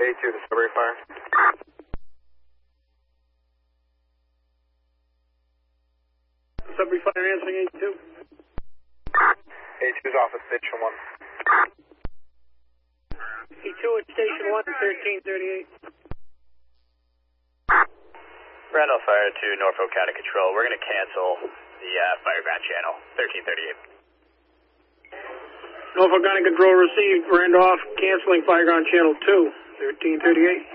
A2 to Sudbury Fire. Sudbury Fire answering A2. A2's off at Station 1. A2 at Station 1, 1338. Randall Fire to Norfolk County Control. We're going to cancel the Fireground channel, 1338. Norfolk County Control received. Randolph canceling Fireground Channel 2, 1338.